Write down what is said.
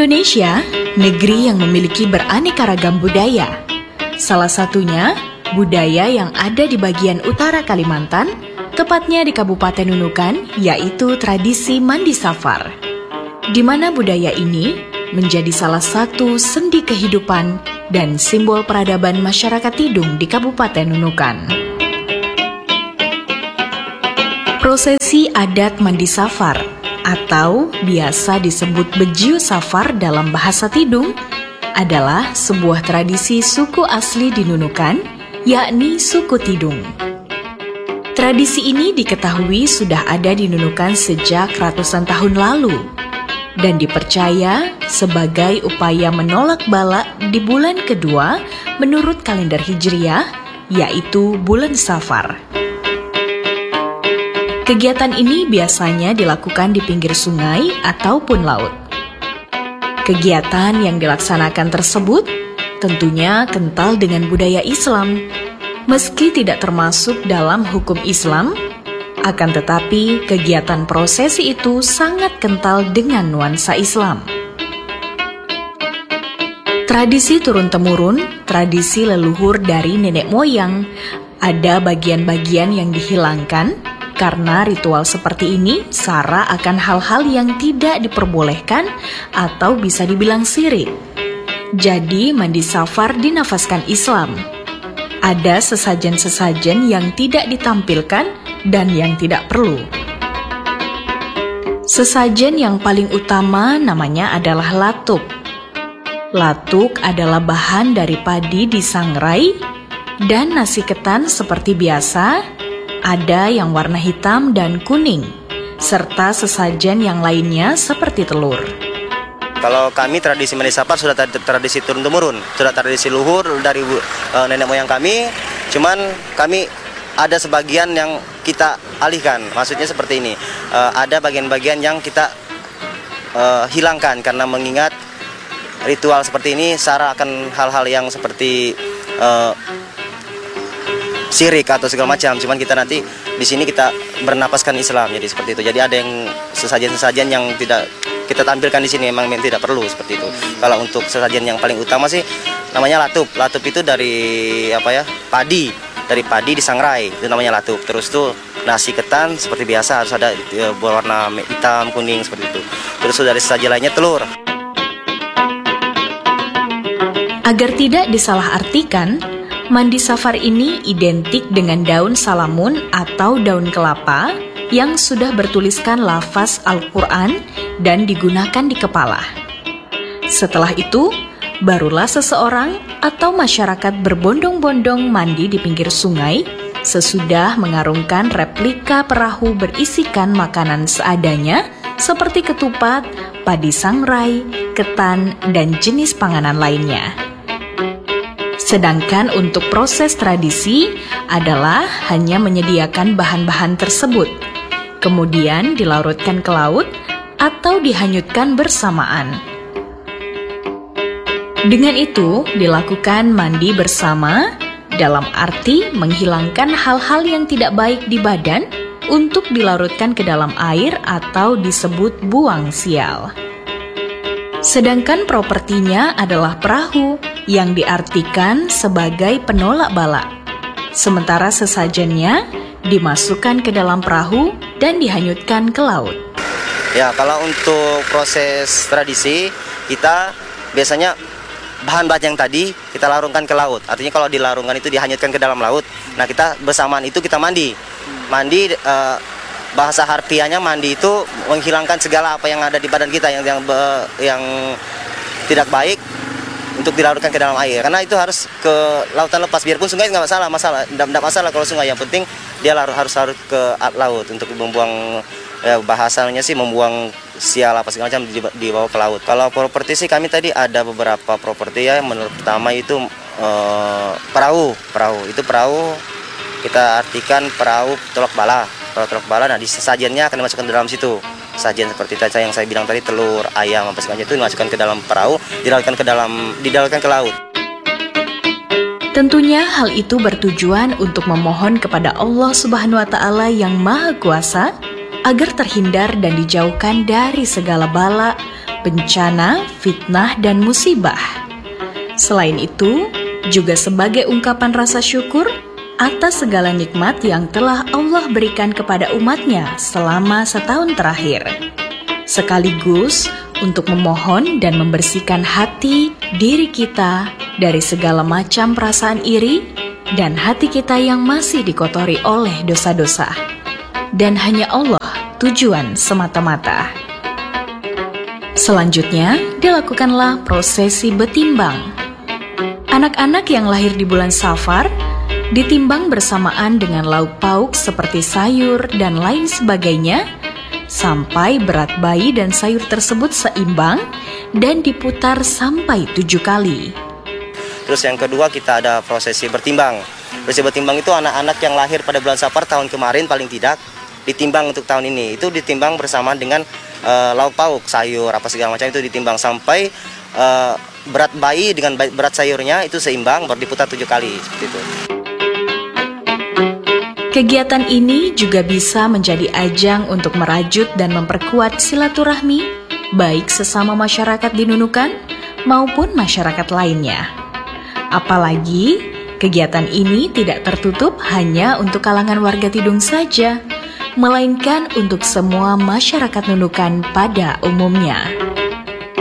Indonesia, negeri yang memiliki beraneka ragam budaya. Salah satunya, budaya yang ada di bagian utara Kalimantan, tepatnya di Kabupaten Nunukan, yaitu tradisi mandi safar. Di mana budaya ini menjadi salah satu sendi kehidupan dan simbol peradaban masyarakat Tidung di Kabupaten Nunukan. Prosesi adat mandi safar atau biasa disebut bejiu safar dalam bahasa Tidung adalah sebuah tradisi suku asli di Nunukan, yakni suku Tidung. Tradisi ini diketahui sudah ada di Nunukan sejak ratusan tahun lalu dan dipercaya sebagai upaya menolak bala di bulan kedua menurut kalender Hijriah, yaitu bulan Safar. Kegiatan ini biasanya dilakukan di pinggir sungai ataupun laut. Kegiatan yang dilaksanakan tersebut tentunya kental dengan budaya Islam. Meski tidak termasuk dalam hukum Islam, akan tetapi kegiatan prosesi itu sangat kental dengan nuansa Islam. Tradisi turun-temurun, tradisi leluhur dari nenek moyang, ada bagian-bagian yang dihilangkan. Karena ritual seperti ini sara akan hal-hal yang tidak diperbolehkan atau bisa dibilang syirik. Jadi mandi safar dinafaskan Islam. Ada sesajen-sesajen yang tidak ditampilkan dan yang tidak perlu. Sesajen yang paling utama namanya adalah latuk. Latuk adalah bahan dari padi disangrai dan nasi ketan seperti biasa. Ada yang warna hitam dan kuning, serta sesajen yang lainnya seperti telur. Kalau kami tradisi mandi safar sudah tradisi turun-temurun, sudah tradisi luhur dari nenek moyang kami. Cuman kami ada sebagian yang kita alihkan, maksudnya seperti ini. Ada bagian-bagian yang kita hilangkan karena mengingat ritual seperti ini syarat akan hal-hal yang seperti syirik atau segala macam. Cuman kita nanti di sini kita bernapaskan Islam, jadi seperti itu. Jadi ada yang sesajen-sesajen yang tidak kita tampilkan di sini memang tidak perlu seperti itu. Kalau untuk sesajen yang paling utama sih namanya latup. Latup itu dari padi. Dari padi disangrai, itu namanya latup. Terus tuh nasi ketan seperti biasa harus ada berwarna hitam, kuning seperti itu. Terus dari sesajen lainnya telur. Agar tidak disalahartikan, mandi safar ini identik dengan daun salamun atau daun kelapa yang sudah bertuliskan lafaz Al-Quran dan digunakan di kepala. Setelah itu, barulah seseorang atau masyarakat berbondong-bondong mandi di pinggir sungai sesudah mengarungkan replika perahu berisikan makanan seadanya seperti ketupat, padi sangrai, ketan, dan jenis panganan lainnya. Sedangkan untuk proses tradisi adalah hanya menyediakan bahan-bahan tersebut, kemudian dilarutkan ke laut atau dihanyutkan bersamaan. Dengan itu, dilakukan mandi bersama dalam arti menghilangkan hal-hal yang tidak baik di badan untuk dilarutkan ke dalam air atau disebut buang sial. Sedangkan propertinya adalah perahu yang diartikan sebagai penolak bala. Sementara sesajennya dimasukkan ke dalam perahu dan dihanyutkan ke laut. Ya, kalau untuk proses tradisi kita biasanya bahan-bahan yang tadi kita larungkan ke laut. Artinya kalau dilarungkan itu dihanyutkan ke dalam laut. Nah, kita bersamaan itu kita mandi. Mandi bahasa harfiahnya mandi itu menghilangkan segala apa yang ada di badan kita yang tidak baik untuk dilarutkan ke dalam air. Karena itu harus ke lautan lepas, biarpun sungai nggak tidak masalah kalau sungai. Yang penting dia harus larut ke laut untuk membuang bahasanya sih membuang sial apa segala macam dibawa ke laut. Kalau properti sih kami tadi ada beberapa properti ya. Menurut pertama itu perahu itu perahu kita artikan perahu tolak bala. Perahu tolak bala, nah di sesajennya akan dimasukkan dalam situ. Sajian seperti tadi yang saya bilang tadi, telur, ayam, apa segala itu dimasukkan ke dalam perahu, didalatkan ke laut. Tentunya hal itu bertujuan untuk memohon kepada Allah Subhanahu wa Ta'ala yang Maha Kuasa agar terhindar dan dijauhkan dari segala bala, bencana, fitnah, dan musibah. Selain itu, juga sebagai ungkapan rasa syukur atas segala nikmat yang telah Allah berikan kepada umatnya selama setahun terakhir. Sekaligus untuk memohon dan membersihkan hati diri kita dari segala macam perasaan iri dan hati kita yang masih dikotori oleh dosa-dosa. Dan hanya Allah tujuan semata-mata. Selanjutnya, dilakukanlah prosesi betimbang. Anak-anak yang lahir di bulan Safar ditimbang bersamaan dengan lauk pauk seperti sayur dan lain sebagainya, sampai berat bayi dan sayur tersebut seimbang dan diputar sampai 7 kali. Terus yang kedua kita ada prosesi bertimbang. Prosesi bertimbang itu anak-anak yang lahir pada bulan Safar tahun kemarin paling tidak ditimbang untuk tahun ini. Itu ditimbang bersamaan dengan lauk pauk, sayur, apa segala macam itu ditimbang sampai berat bayi dengan berat sayurnya itu seimbang, baru diputar 7 kali seperti itu. Kegiatan ini juga bisa menjadi ajang untuk merajut dan memperkuat silaturahmi, baik sesama masyarakat di Nunukan maupun masyarakat lainnya. Apalagi, kegiatan ini tidak tertutup hanya untuk kalangan warga Tidung saja, melainkan untuk semua masyarakat Nunukan pada umumnya.